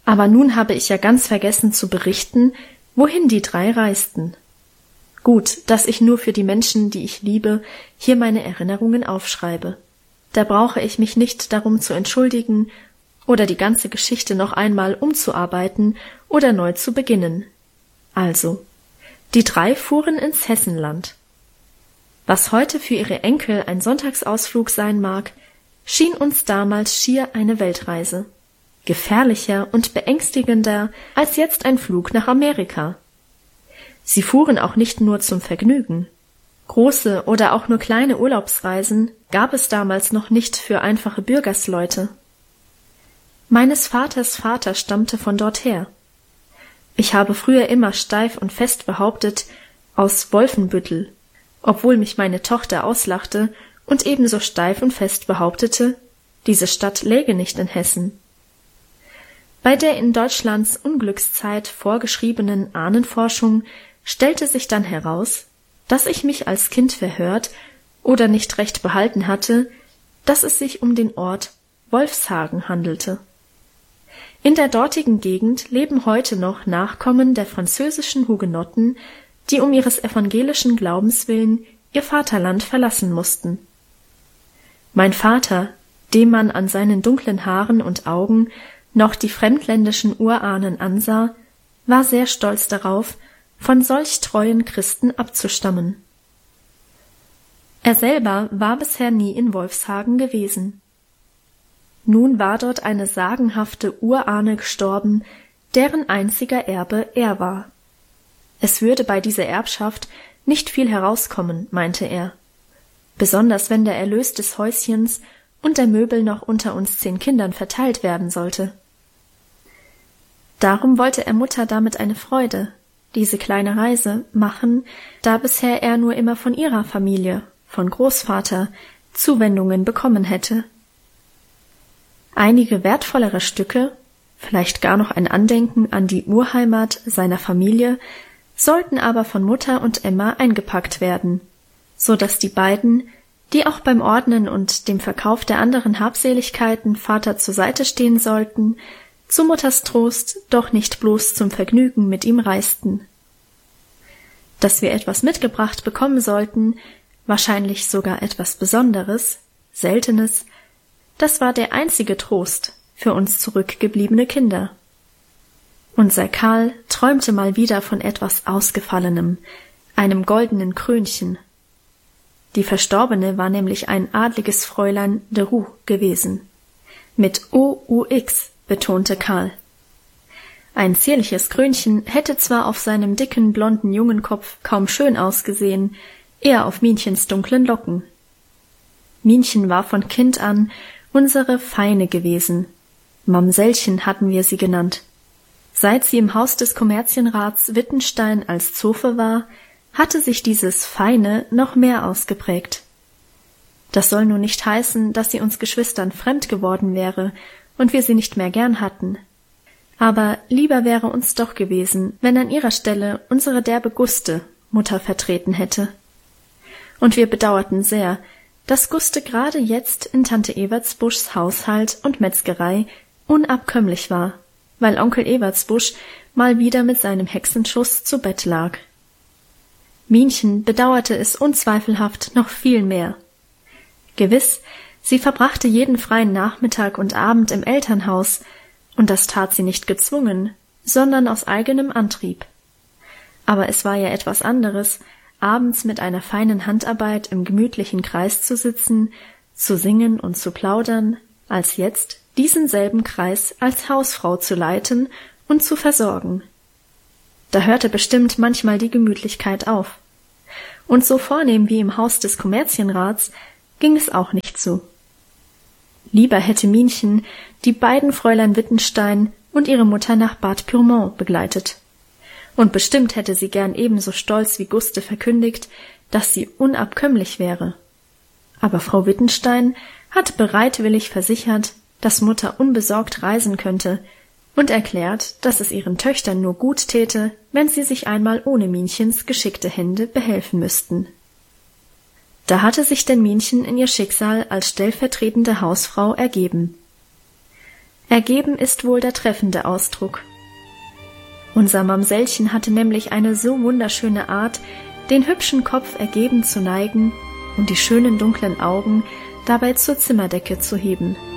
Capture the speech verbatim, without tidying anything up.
Aber nun habe ich ja ganz vergessen zu berichten, wohin die drei reisten. Gut, dass ich nur für die Menschen, die ich liebe, hier meine Erinnerungen aufschreibe. Da brauche ich mich nicht darum zu entschuldigen oder die ganze Geschichte noch einmal umzuarbeiten oder neu zu beginnen. Also, die drei fuhren ins Hessenland. Was heute für ihre Enkel ein Sonntagsausflug sein mag, schien uns damals schier eine Weltreise. Gefährlicher und beängstigender als jetzt ein Flug nach Amerika. Sie fuhren auch nicht nur zum Vergnügen. Große oder auch nur kleine Urlaubsreisen gab es damals noch nicht für einfache Bürgersleute. Meines Vaters Vater stammte von dorther. Ich habe früher immer steif und fest behauptet, aus Wolfenbüttel, obwohl mich meine Tochter auslachte und ebenso steif und fest behauptete, diese Stadt läge nicht in Hessen. Bei der in Deutschlands Unglückszeit vorgeschriebenen Ahnenforschung stellte sich dann heraus, dass ich mich als Kind verhört oder nicht recht behalten hatte, dass es sich um den Ort Wolfshagen handelte. In der dortigen Gegend leben heute noch Nachkommen der französischen Hugenotten, die um ihres evangelischen Glaubens willen ihr Vaterland verlassen mussten. Mein Vater, dem man an seinen dunklen Haaren und Augen noch die fremdländischen Urahnen ansah, war sehr stolz darauf, von solch treuen Christen abzustammen. Er selber war bisher nie in Wolfshagen gewesen. Nun war dort eine sagenhafte Urahne gestorben, deren einziger Erbe er war. Es würde bei dieser Erbschaft nicht viel herauskommen, meinte er, besonders wenn der Erlös des Häuschens und der Möbel noch unter uns zehn Kindern verteilt werden sollte. Darum wollte er Mutter damit eine Freude, diese kleine Reise, machen, da bisher er nur immer von ihrer Familie, von Großvater, Zuwendungen bekommen hätte. Einige wertvollere Stücke, vielleicht gar noch ein Andenken an die Urheimat seiner Familie, sollten aber von Mutter und Emma eingepackt werden, so dass die beiden, die auch beim Ordnen und dem Verkauf der anderen Habseligkeiten Vater zur Seite stehen sollten, zu Mutters Trost doch nicht bloß zum Vergnügen mit ihm reisten. Dass wir etwas mitgebracht bekommen sollten, wahrscheinlich sogar etwas Besonderes, Seltenes, das war der einzige Trost für uns zurückgebliebene Kinder. Unser Karl träumte mal wieder von etwas Ausgefallenem, einem goldenen Krönchen. Die Verstorbene war nämlich ein adliges Fräulein de Roux gewesen, mit O U X, betonte Karl. Ein zierliches Krönchen hätte zwar auf seinem dicken, blonden Jungenkopf kaum schön ausgesehen, eher auf Minchens dunklen Locken. Minchen war von Kind an unsere Feine gewesen. Mamsellchen hatten wir sie genannt. Seit sie im Haus des Kommerzienrats Wittenstein als Zofe war, hatte sich dieses Feine noch mehr ausgeprägt. Das soll nun nicht heißen, dass sie uns Geschwistern fremd geworden wäre und wir sie nicht mehr gern hatten. Aber lieber wäre uns doch gewesen, wenn an ihrer Stelle unsere derbe Guste Mutter vertreten hätte. Und wir bedauerten sehr, dass Guste gerade jetzt in Tante Evertsbuschs Haushalt und Metzgerei unabkömmlich war, weil Onkel Evertsbusch mal wieder mit seinem Hexenschuss zu Bett lag. Minchen bedauerte es unzweifelhaft noch viel mehr. Gewiss, sie verbrachte jeden freien Nachmittag und Abend im Elternhaus, und das tat sie nicht gezwungen, sondern aus eigenem Antrieb. Aber es war ja etwas anderes, abends mit einer feinen Handarbeit im gemütlichen Kreis zu sitzen, zu singen und zu plaudern, als jetzt diesen selben Kreis als Hausfrau zu leiten und zu versorgen. Da hörte bestimmt manchmal die Gemütlichkeit auf. Und so vornehm wie im Haus des Kommerzienrats ging es auch nicht zu. Lieber hätte Minchen die beiden Fräulein Wittenstein und ihre Mutter nach Bad Pyrmont begleitet. Und bestimmt hätte sie gern ebenso stolz wie Guste verkündigt, dass sie unabkömmlich wäre. Aber Frau Wittenstein hat bereitwillig versichert, dass Mutter unbesorgt reisen könnte und erklärt, dass es ihren Töchtern nur gut täte, wenn sie sich einmal ohne Minchens geschickte Hände behelfen müssten. Da hatte sich denn Minchen in ihr Schicksal als stellvertretende Hausfrau ergeben. Ergeben ist wohl der treffende Ausdruck. Unser Mamsellchen hatte nämlich eine so wunderschöne Art, den hübschen Kopf ergeben zu neigen und die schönen dunklen Augen dabei zur Zimmerdecke zu heben.